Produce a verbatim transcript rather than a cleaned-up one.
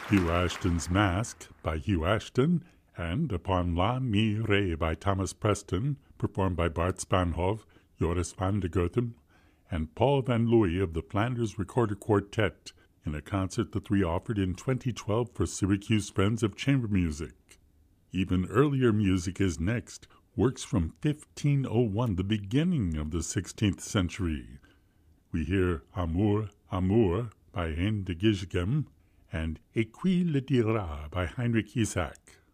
Hugh Ashton's Mask by Hugh Ashton, and Upon La Mi Re by Thomas Preston, performed by Bart Spanhove, Joris van der Gotham, and Paul van Looy of the Flanders Recorder Quartet, in a concert the three offered in twenty twelve for Syracuse Friends of Chamber Music. Even earlier music is next, works from fifteen oh one, the beginning of the sixteenth century. We hear Amour, Amour by Hein de Gijgem and Et qui le dira by Heinrich Isaac.